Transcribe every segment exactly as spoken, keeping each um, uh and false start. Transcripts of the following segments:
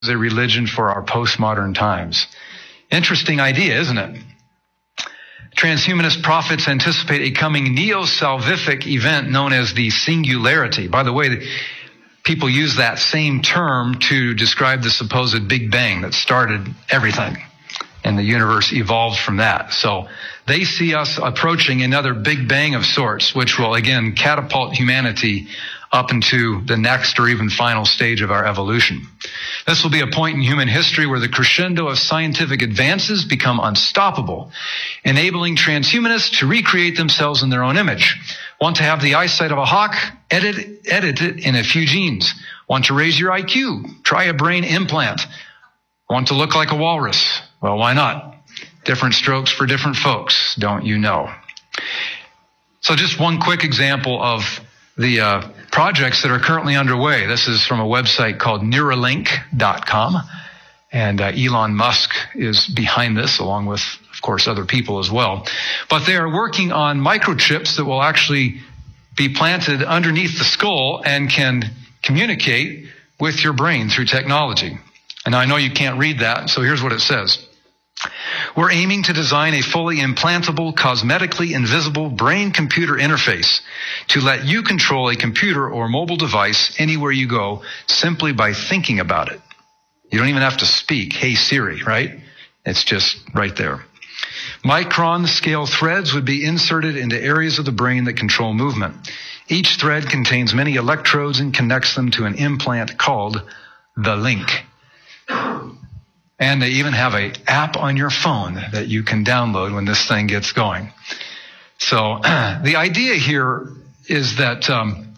a religion for our postmodern times. Interesting idea, isn't it? Transhumanist prophets anticipate a coming neo-salvific event known as the singularity. By the way, people use that same term to describe the supposed Big Bang that started everything, and the universe evolved from that. So they see us approaching another Big Bang of sorts, which will again catapult humanity up into the next or even final stage of our evolution. This will be a point in human history where the crescendo of scientific advances become unstoppable, enabling transhumanists to recreate themselves in their own image. Want to have the eyesight of a hawk? Edit, edit it in a few genes. Want to raise your I Q? Try a brain implant. Want to look like a walrus? Well, why not? Different strokes for different folks, don't you know? So just one quick example of the uh, projects that are currently underway. This is from a website called Neuralink dot com. And uh, Elon Musk is behind this, along with, of course, other people as well. But they are working on microchips that will actually be planted underneath the skull and can communicate with your brain through technology. And I know you can't read that, so here's what it says. We're aiming to design a fully implantable, cosmetically invisible brain-computer interface to let you control a computer or mobile device anywhere you go simply by thinking about it. You don't even have to speak, "Hey Siri," right? It's just right there. Micron-scale threads would be inserted into areas of the brain that control movement. Each thread contains many electrodes and connects them to an implant called the link. And they even have an app on your phone that you can download when this thing gets going. So the idea here is that um,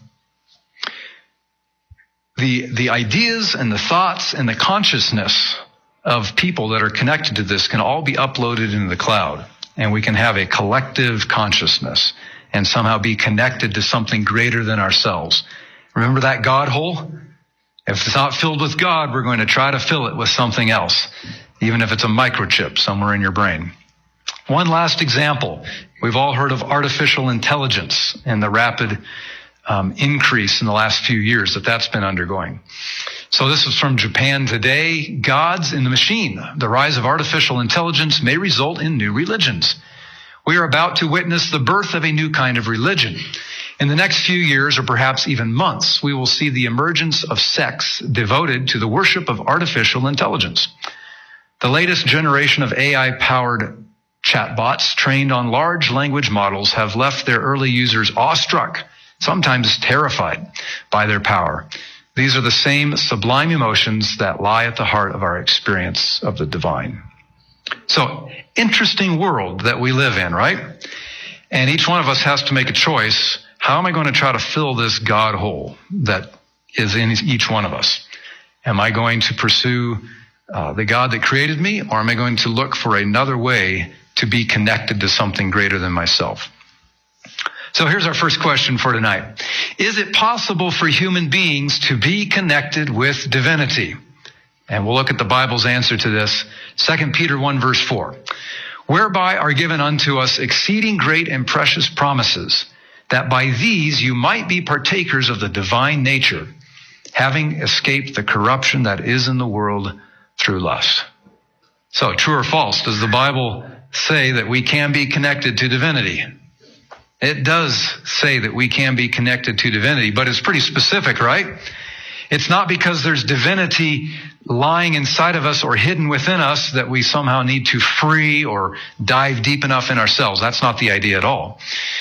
the the ideas and the thoughts and the consciousness of people that are connected to this can all be uploaded into the cloud. And we can have a collective consciousness and somehow be connected to something greater than ourselves. Remember that God hole? If it's not filled with God, we're going to try to fill it with something else, even if it's a microchip somewhere in your brain. One last example. We've all heard of artificial intelligence and the rapid um, increase in the last few years that that's been undergoing. So this is from Japan Today. Gods in the machine. The rise of artificial intelligence may result in new religions. We are about to witness the birth of a new kind of religion. In the next few years, or perhaps even months, we will see the emergence of sects devoted to the worship of artificial intelligence. The latest generation of A I-powered chatbots trained on large language models have left their early users awestruck, sometimes terrified by their power. These are the same sublime emotions that lie at the heart of our experience of the divine. So, interesting world that we live in, right? And each one of us has to make a choice. How am I going to try to fill this God hole that is in each one of us? Am I going to pursue uh, the God that created me, or am I going to look for another way to be connected to something greater than myself? So here's our first question for tonight. Is it possible for human beings to be connected with divinity? And we'll look at the Bible's answer to this. Second Peter one verse four. Whereby are given unto us exceeding great and precious promises, that by these you might be partakers of the divine nature, having escaped the corruption that is in the world through lust. So, true or false, does the Bible say that we can be connected to divinity? It does say that we can be connected to divinity, but it's pretty specific, right? It's not because there's divinity lying inside of us or hidden within us that we somehow need to free or dive deep enough in ourselves. That's not the idea at all.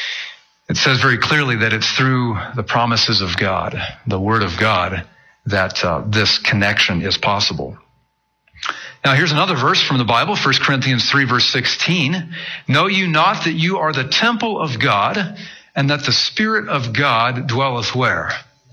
It says very clearly that it's through the promises of God, the Word of God, that uh, this connection is possible. Now here's another verse from the Bible, First Corinthians three verse sixteen. Know you not that you are the temple of God, and that the Spirit of God dwelleth where?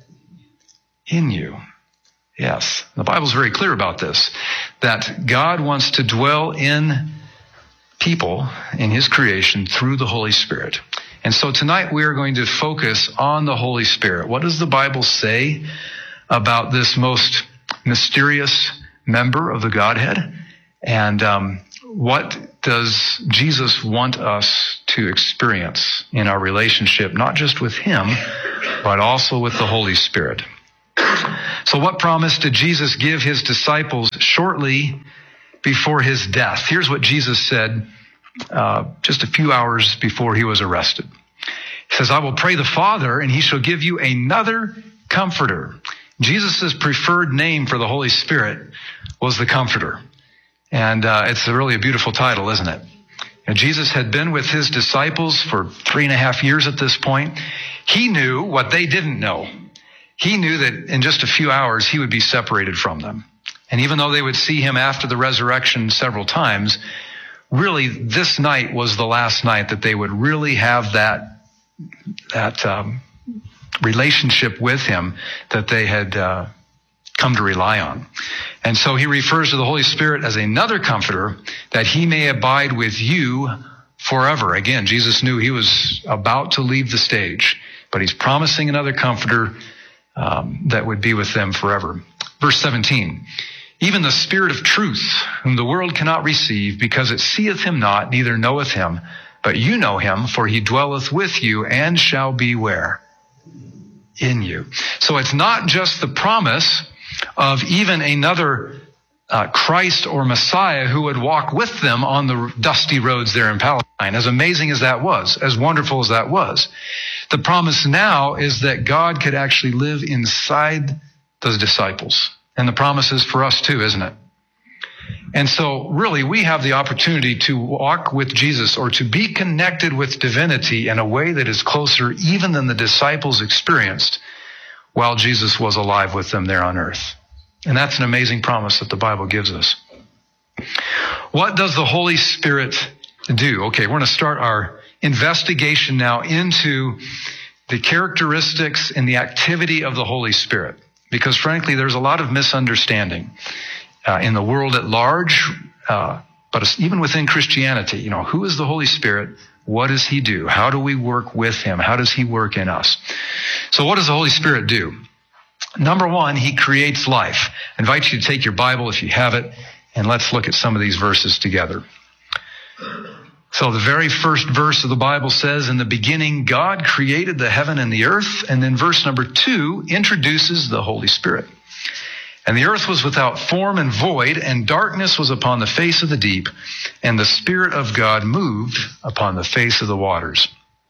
In you. Yes, the Bible's very clear about this, that God wants to dwell in people, in His creation, through the Holy Spirit. And so tonight we are going to focus on the Holy Spirit. What does the Bible say about this most mysterious member of the Godhead? And um, what does Jesus want us to experience in our relationship, not just with Him, but also with the Holy Spirit? So what promise did Jesus give his disciples shortly before his death? Here's what Jesus said uh, just a few hours before he was arrested. He says, I will pray the Father, and he shall give you another comforter. Jesus' preferred name for the Holy Spirit was the Comforter. And uh, it's really a beautiful title, isn't it? And Jesus had been with his disciples for three and a half years at this point. He knew what they didn't know. He knew that in just a few hours he would be separated from them. And even though they would see him after the resurrection several times, really this night was the last night that they would really have that, that um, relationship with him that they had uh, come to rely on. And so he refers to the Holy Spirit as another comforter, that he may abide with you forever. Again, Jesus knew he was about to leave the stage, but he's promising another comforter um, that would be with them forever. Verse seventeen, even the Spirit of truth, whom the world cannot receive, because it seeth him not, neither knoweth him, but you know him, for he dwelleth with you and shall be where? In you. So it's not just the promise of even another uh, Christ or Messiah who would walk with them on the dusty roads there in Palestine. As amazing as that was, as wonderful as that was, the promise now is that God could actually live inside those disciples. And the promise is for us too, isn't it? And so really we have the opportunity to walk with Jesus, or to be connected with divinity in a way that is closer even than the disciples experienced while Jesus was alive with them there on earth. And that's an amazing promise that the Bible gives us. What does the Holy Spirit do? Okay, we're going to start our investigation now into the characteristics and the activity of the Holy Spirit. Because frankly, there's a lot of misunderstanding uh, in the world at large, uh, but even within Christianity. You know, who is the Holy Spirit? What does he do? How do we work with him? How does he work in us? So what does the Holy Spirit do? Number one, he creates life. I invite you to take your Bible if you have it, and let's look at some of these verses together. So the very first verse of the Bible says, in the beginning, God created the heaven and the earth. And then verse number two introduces the Holy Spirit. And the earth was without form and void, and darkness was upon the face of the deep, and the Spirit of God moved upon the face of the waters.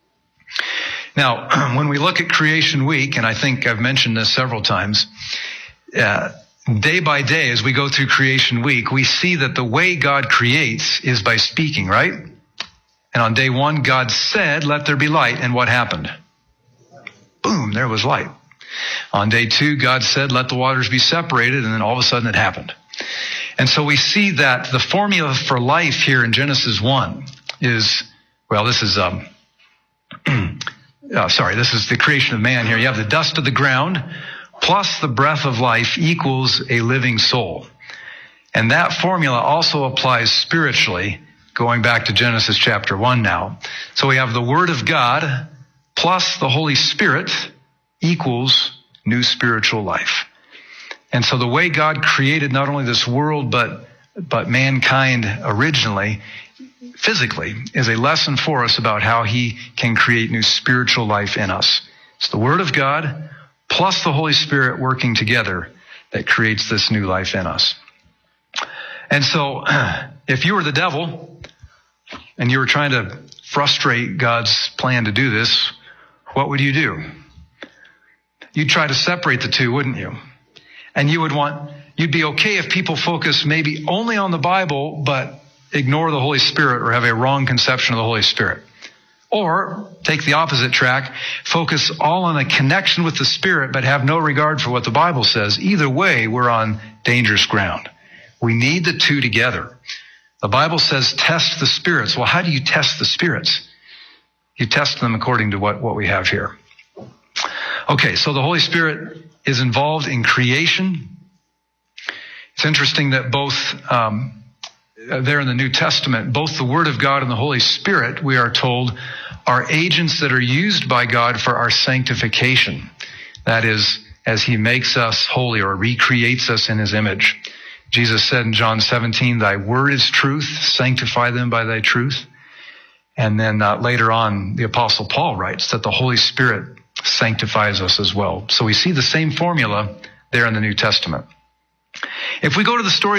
Now, when we look at Creation Week, and I think I've mentioned this several times, uh, day by day as we go through Creation Week, we see that the way God creates is by speaking, right? And on day one, God said, let there be light. And what happened? Boom, there was light. On day two, God said, let the waters be separated. And then all of a sudden it happened. And so we see that the formula for life here in Genesis one is, well, this is, um, oh, sorry, this is the creation of man here. You have the dust of the ground plus the breath of life equals a living soul. And that formula also applies spiritually, going back to Genesis chapter one now. So we have the Word of God plus the Holy Spirit equals new spiritual life. And so the way God created not only this world, but, but mankind originally, physically, is a lesson for us about how he can create new spiritual life in us. It's the Word of God plus the Holy Spirit working together that creates this new life in us. And so if you were the devil and you were trying to frustrate God's plan to do this, what would you do? You'd try to separate the two, wouldn't you? And you would want, you'd be okay if people focus maybe only on the Bible, but ignore the Holy Spirit or have a wrong conception of the Holy Spirit. Or take the opposite track, focus all on a connection with the Spirit, but have no regard for what the Bible says. Either way, we're on dangerous ground. We need the two together. The Bible says test the spirits. Well, how do you test the spirits? You test them according to what, what we have here. Okay, so the Holy Spirit is involved in creation. It's interesting that both um, there in the New Testament, both the Word of God and the Holy Spirit, we are told, are agents that are used by God for our sanctification. That is, as he makes us holy or recreates us in his image. Jesus said in John seventeen, thy word is truth, sanctify them by thy truth. And then uh, later on, the Apostle Paul writes that the Holy Spirit sanctifies us as well. So we see the same formula there in the New Testament. If we go to the story